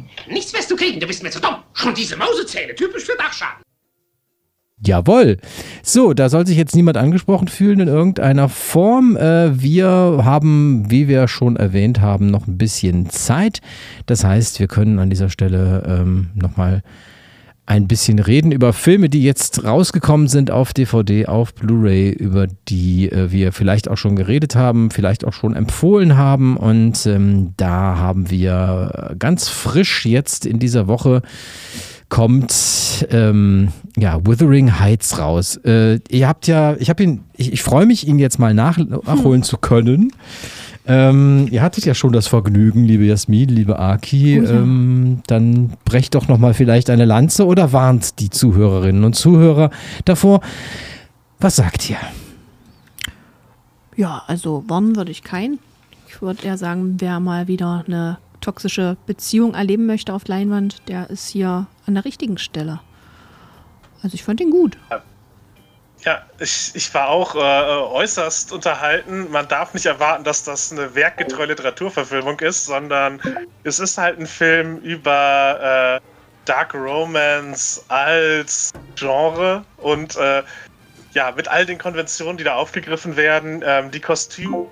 Nichts wirst du kriegen, du bist mir zu dumm. Schon diese Mausezähne, typisch für Dachschaden. Jawohl. So, da soll sich jetzt niemand angesprochen fühlen in irgendeiner Form. Wir haben, wie wir schon erwähnt haben, noch ein bisschen Zeit. Das heißt, wir können an dieser Stelle nochmal ein bisschen reden über Filme, die jetzt rausgekommen sind auf DVD, auf Blu-ray, über die wir vielleicht auch schon geredet haben, vielleicht auch schon empfohlen haben. Und da haben wir ganz frisch jetzt in dieser Woche kommt Wuthering Heights raus. Ich freue mich, ihn jetzt mal nachholen zu können. Ihr hattet ja schon das Vergnügen, liebe Jasmin, liebe Aki. Dann brecht doch nochmal vielleicht eine Lanze oder warnt die Zuhörerinnen und Zuhörer davor. Was sagt ihr? Ja, also warnen würde ich keinen. Ich würde eher sagen, wer mal wieder eine toxische Beziehung erleben möchte auf Leinwand, der ist hier an der richtigen Stelle. Also ich fand ihn gut. Ja, ich war auch äußerst unterhalten. Man darf nicht erwarten, dass das eine werkgetreue Literaturverfilmung ist, sondern es ist halt ein Film über Dark Romance als Genre und mit all den Konventionen, die da aufgegriffen werden, die Kostüme.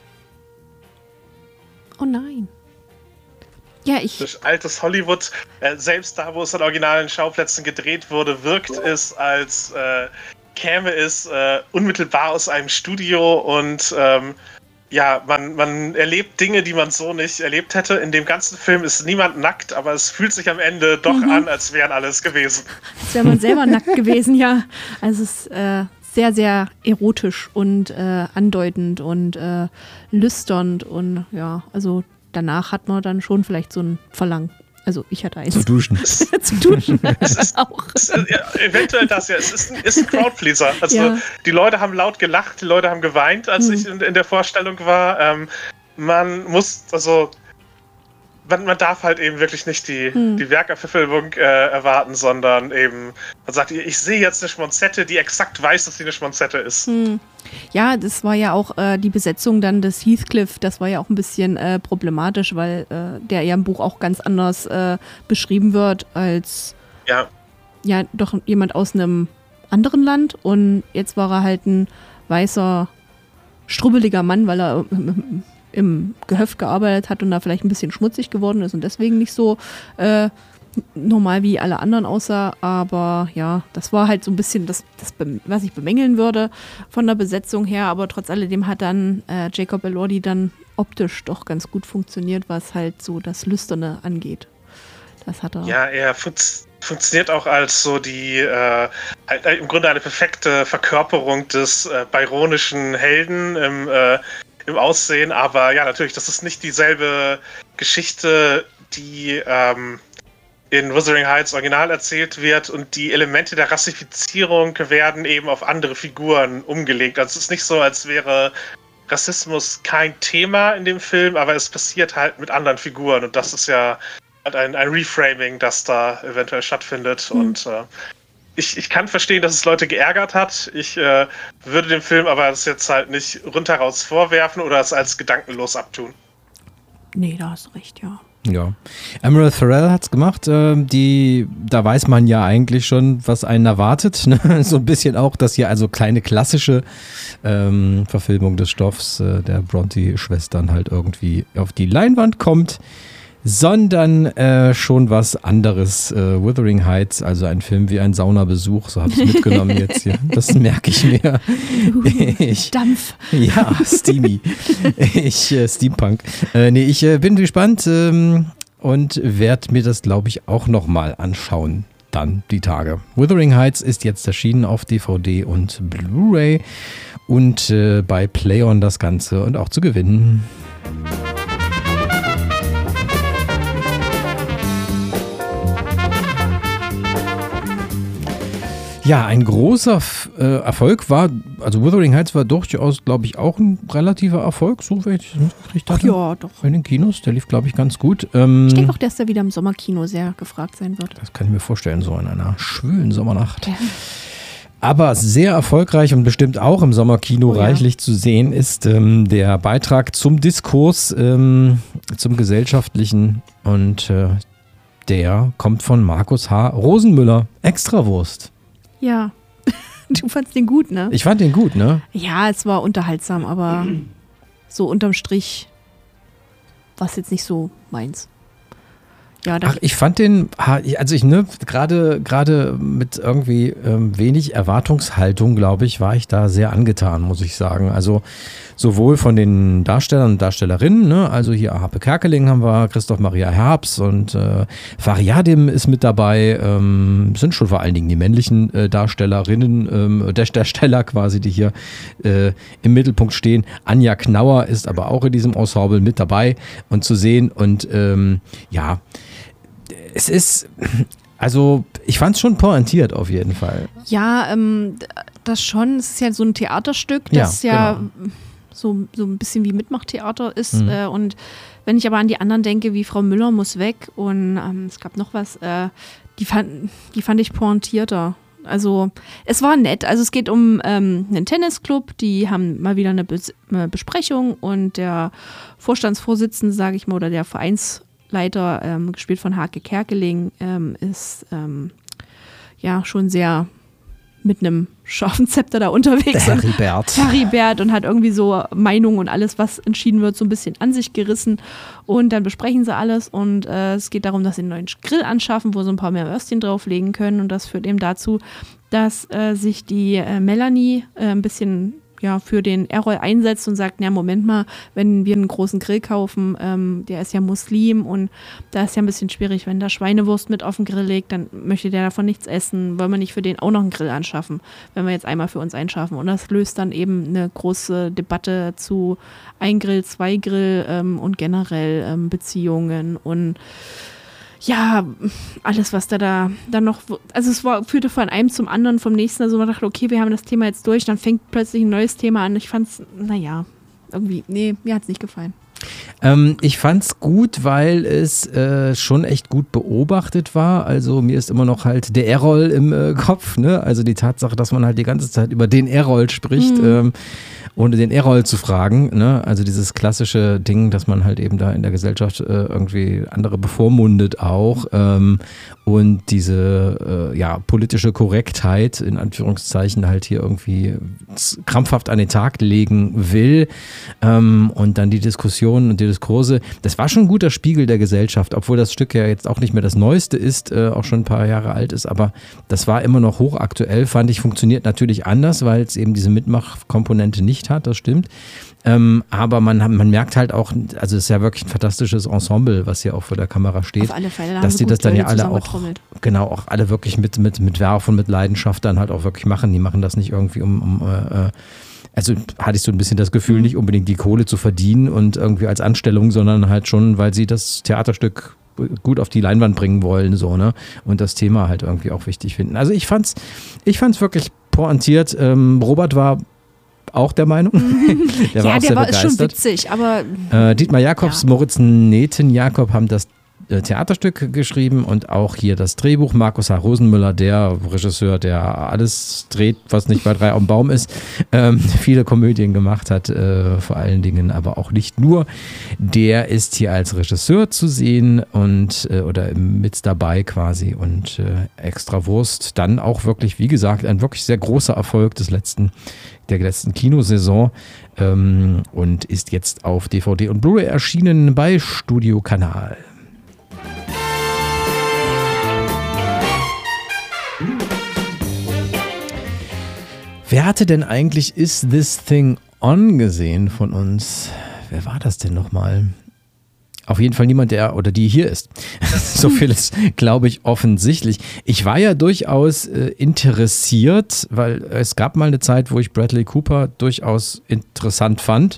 Oh nein. Ja, durch altes Hollywood, selbst da, wo es an originalen Schauplätzen gedreht wurde, wirkt es, als käme es unmittelbar aus einem Studio und man erlebt Dinge, die man so nicht erlebt hätte. In dem ganzen Film ist niemand nackt, aber es fühlt sich am Ende doch an, als wären alles gewesen. Als wäre man selber nackt gewesen, ja. Also es ist sehr, sehr erotisch und andeutend und lüsternd und ja, also danach hat man dann schon vielleicht so ein Verlangen. Also ich hatte eins. Zu duschen. Zu duschen. Auch. Eventuell das ja. Es ist ein Crowdpleaser. Also die Leute haben laut gelacht, die Leute haben geweint, als ich in der Vorstellung war. Man darf halt eben wirklich nicht die Werkerverfilmung erwarten, sondern eben, man sagt, ich sehe jetzt eine Schmonzette, die exakt weiß, dass sie eine Schmonzette ist. Ja, das war ja auch die Besetzung dann des Heathcliff, das war ja auch ein bisschen problematisch, weil der ja im Buch auch ganz anders beschrieben wird als doch jemand aus einem anderen Land und jetzt war er halt ein weißer, strubbeliger Mann, weil er im Gehöft gearbeitet hat und da vielleicht ein bisschen schmutzig geworden ist und deswegen nicht so normal wie alle anderen aussah. Aber ja, das war halt so ein bisschen das was ich bemängeln würde von der Besetzung her. Aber trotz alledem hat dann Jacob Elordi dann optisch doch ganz gut funktioniert, was halt so das Lüsterne angeht. Das hat er. Ja, er funktioniert auch als so die im Grunde eine perfekte Verkörperung des byronischen Helden im Aussehen, aber ja, natürlich, das ist nicht dieselbe Geschichte, die in Wuthering Heights original erzählt wird und die Elemente der Rassifizierung werden eben auf andere Figuren umgelegt. Also es ist nicht so, als wäre Rassismus kein Thema in dem Film, aber es passiert halt mit anderen Figuren und das ist ja halt ein Reframing, das da eventuell stattfindet und ich kann verstehen, dass es Leute geärgert hat. Ich würde dem Film aber das jetzt halt nicht rundheraus vorwerfen oder es als gedankenlos abtun. Nee, da hast du recht, ja. Ja, Emerald Fennell hat's gemacht. Da weiß man ja eigentlich schon, was einen erwartet. Ne? So ein bisschen auch, dass hier also kleine klassische Verfilmung des Stoffs der Brontë-Schwestern halt irgendwie auf die Leinwand kommt, sondern schon was anderes. Wuthering Heights, also ein Film wie ein Saunabesuch, so habe ich es mitgenommen jetzt hier. Das merke ich mir. Dampf. Ja, Steamy. Steampunk. Ich bin gespannt und werde mir das, glaube ich, auch nochmal anschauen. Dann die Tage. Wuthering Heights ist jetzt erschienen auf DVD und Blu-ray und bei Play-On das Ganze und auch zu gewinnen. Ja, ein großer Erfolg war, also Wuthering Heights war durchaus, glaube ich, auch ein relativer Erfolg, so wie ich das mitgekriegt hatte. Ja, doch. In den Kinos, der lief, glaube ich, ganz gut. Ich denke auch, dass der wieder im Sommerkino sehr gefragt sein wird. Das kann ich mir vorstellen, so in einer schwülen Sommernacht. Ja. Aber sehr erfolgreich und bestimmt auch im Sommerkino reichlich zu sehen ist der Beitrag zum Diskurs, zum gesellschaftlichen und der kommt von Markus H. Rosenmüller, Extrawurst. Ja, du fandst den gut, ne? Ich fand den gut, ne? Ja, es war unterhaltsam, aber so unterm Strich war es jetzt nicht so meins. Ja, ach, ich fand den, also gerade mit irgendwie wenig Erwartungshaltung, glaube ich, war ich da sehr angetan, muss ich sagen. Also sowohl von den Darstellern und Darstellerinnen, ne? Also hier Harpe Kerkeling haben wir, Christoph Maria Herbst und Fariadim ist mit dabei, sind schon vor allen Dingen die männlichen Darstellerinnen, Darsteller quasi, die hier im Mittelpunkt stehen. Anja Knauer ist aber auch in diesem Ensemble mit dabei und zu sehen und ja, es ist, also ich fand es schon pointiert auf jeden Fall. Ja, das schon. Es ist ja so ein Theaterstück, das genau. so ein bisschen wie Mitmachtheater ist. Und wenn ich aber an die anderen denke, wie Frau Müller muss weg und es gab noch was, die fand ich pointierter. Also es war nett. Also es geht um einen Tennisclub, die haben mal wieder eine Besprechung und der Vorstandsvorsitzende, sage ich mal, oder der Vereinsleiter, gespielt von Hake Kerkeling, ist ja schon sehr mit einem scharfen Zepter da unterwegs. Heribert und hat irgendwie so Meinungen und alles, was entschieden wird, so ein bisschen an sich gerissen. Und dann besprechen sie alles und es geht darum, dass sie einen neuen Grill anschaffen, wo sie ein paar mehr Würstchen drauflegen können. Und das führt eben dazu, dass sich die Melanie ein bisschen für den Errol einsetzt und sagt, ja, Moment mal, wenn wir einen großen Grill kaufen, der ist ja Muslim und da ist ja ein bisschen schwierig, wenn da Schweinewurst mit auf den Grill legt, dann möchte der davon nichts essen, wollen wir nicht für den auch noch einen Grill anschaffen, wenn wir jetzt einmal für uns einschaffen. Und das löst dann eben eine große Debatte zu ein Grill, zwei Grill und generell Beziehungen und ja, alles, was da dann noch, also es führte von einem zum anderen, vom nächsten, also man dachte, okay, wir haben das Thema jetzt durch, dann fängt plötzlich ein neues Thema an. Ich fand's, irgendwie, mir hat's nicht gefallen. Ich fand's gut, weil es schon echt gut beobachtet war. Also mir ist immer noch halt der Errol im Kopf, ne? Also die Tatsache, dass man halt die ganze Zeit über den Errol spricht, ohne den Errol zu fragen, ne? Also dieses klassische Ding, dass man halt eben da in der Gesellschaft irgendwie andere bevormundet auch und diese politische Korrektheit in Anführungszeichen halt hier irgendwie krampfhaft an den Tag legen will und dann die Diskussionen und die Diskurse, das war schon ein guter Spiegel der Gesellschaft, obwohl das Stück ja jetzt auch nicht mehr das Neueste ist, auch schon ein paar Jahre alt ist, aber das war immer noch hochaktuell, fand ich, funktioniert natürlich anders, weil es eben diese Mitmachkomponente nicht hat, das stimmt. Aber man merkt halt auch, also es ist ja wirklich ein fantastisches Ensemble, was hier auch vor der Kamera steht. Auf alle Fälle, dass die das dann ja alle auch, genau, auch alle wirklich mit Werf und mit Leidenschaft dann halt auch wirklich machen. Die machen das nicht irgendwie also hatte ich so ein bisschen das Gefühl, nicht unbedingt die Kohle zu verdienen und irgendwie als Anstellung, sondern halt schon, weil sie das Theaterstück gut auf die Leinwand bringen wollen, so, ne? Und das Thema halt irgendwie auch wichtig finden. Also ich fand's wirklich pointiert. Robert war auch der Meinung. Der war auch sehr begeistert. Ist schon witzig, aber Dietmar Jakobs, Moritz Neten-Jakob haben das Theaterstück geschrieben und auch hier das Drehbuch. Markus H. Rosenmüller, der Regisseur, der alles dreht, was nicht bei 3 auf dem Baum ist, viele Komödien gemacht hat, vor allen Dingen, aber auch nicht nur. Der ist hier als Regisseur zu sehen und oder mit dabei quasi und Extrawurst dann auch wirklich, wie gesagt, ein wirklich sehr großer Erfolg der letzten Kinosaison und ist jetzt auf DVD und Blu-ray erschienen bei Studio Kanal. Wer hatte denn eigentlich Is This Thing On gesehen von uns? Wer war das denn nochmal? Auf jeden Fall niemand, der oder die hier ist. So viel ist, glaube ich, offensichtlich. Ich war ja durchaus interessiert, weil es gab mal eine Zeit, wo ich Bradley Cooper durchaus interessant fand.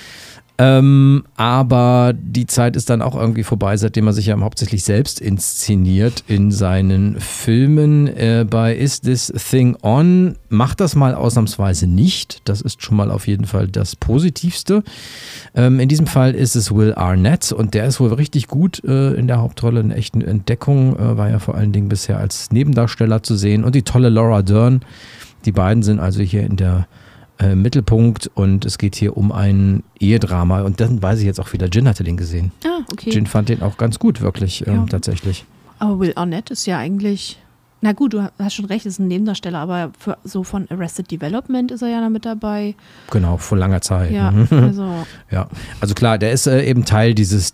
Aber die Zeit ist dann auch irgendwie vorbei, seitdem er sich ja hauptsächlich selbst inszeniert in seinen Filmen. Bei Is This Thing On macht das mal ausnahmsweise nicht. Das ist schon mal auf jeden Fall das Positivste. In diesem Fall ist es Will Arnett und der ist wohl richtig gut in der Hauptrolle, eine echte Entdeckung. War ja vor allen Dingen bisher als Nebendarsteller zu sehen. Und die tolle Laura Dern. Die beiden sind also hier in der Mittelpunkt und es geht hier um ein Ehedrama und dann weiß ich jetzt auch wieder, Jin hatte den gesehen. Ah, okay. Jin fand den auch ganz gut, wirklich, tatsächlich. Aber Will Arnett ist ja eigentlich, na gut, du hast schon recht, ist ein Nebendarsteller, aber so von Arrested Development ist er ja da mit dabei. Genau, vor langer Zeit. Ja, also klar, der ist eben Teil dieses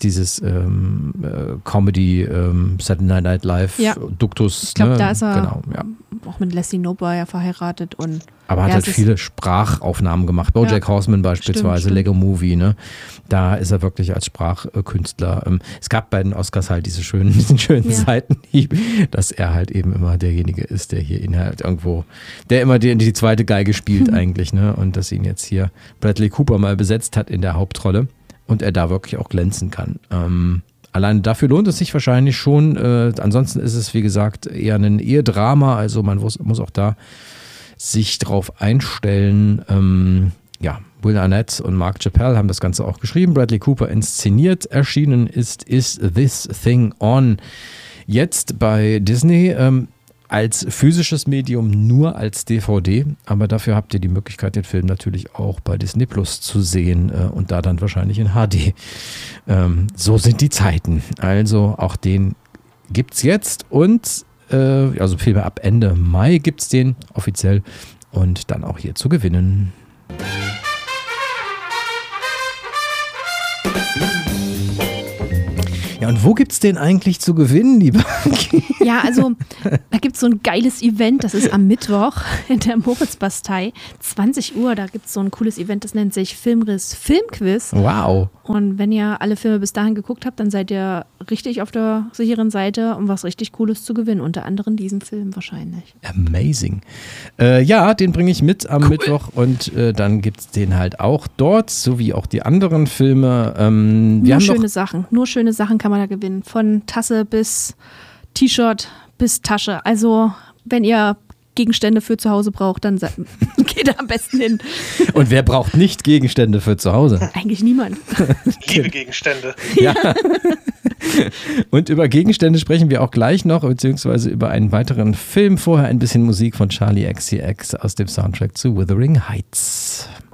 Comedy Saturday Night Live Duktus. Ich glaube, da ist er auch mit Leslie Knope ja verheiratet und aber hat halt viele Sprachaufnahmen gemacht. BoJack Horseman beispielsweise, stimmt. Lego Movie, ne? Da ist er wirklich als Sprachkünstler. Es gab bei den Oscars halt diesen schönen Seitenhieb, dass er halt eben immer derjenige ist, der hier ihn halt irgendwo, der immer die zweite Geige spielt eigentlich, ne? Und dass ihn jetzt hier Bradley Cooper mal besetzt hat in der Hauptrolle und er da wirklich auch glänzen kann. Allein dafür lohnt es sich wahrscheinlich schon. Ansonsten ist es, wie gesagt, eher ein Ehedrama, also man muss auch da sich drauf einstellen. Will Arnett und Mark Chappell haben das Ganze auch geschrieben, Bradley Cooper inszeniert. Erschienen ist This Thing On jetzt bei Disney als physisches Medium, nur als DVD, aber dafür habt ihr die Möglichkeit, den Film natürlich auch bei Disney Plus zu sehen und da dann wahrscheinlich in HD. So sind die Zeiten. Also auch den gibt's jetzt und also Filme ab Ende Mai gibt es den offiziell und dann auch hier zu gewinnen. Ja, und wo gibt es den eigentlich zu gewinnen, lieber? Ja, also da gibt es so ein geiles Event, das ist am Mittwoch in der Moritzbastei, 20 Uhr, da gibt es so ein cooles Event, das nennt sich Filmriss Filmquiz. Wow. Und wenn ihr alle Filme bis dahin geguckt habt, dann seid ihr richtig auf der sicheren Seite, um was richtig Cooles zu gewinnen, unter anderem diesen Film wahrscheinlich. Amazing. Den bringe ich mit am Mittwoch und dann gibt es den halt auch dort, sowie auch die anderen Filme. Nur schöne Sachen kann man da gewinnen, von Tasse bis T-Shirt bis Tasche. Also wenn ihr Gegenstände für zu Hause braucht, dann geht da am besten hin. Und wer braucht nicht Gegenstände für zu Hause? Eigentlich niemand. Liebe Gegenstände. Ja. Und über Gegenstände sprechen wir auch gleich noch, beziehungsweise über einen weiteren Film. Vorher ein bisschen Musik von Charli XCX aus dem Soundtrack zu Wuthering Heights.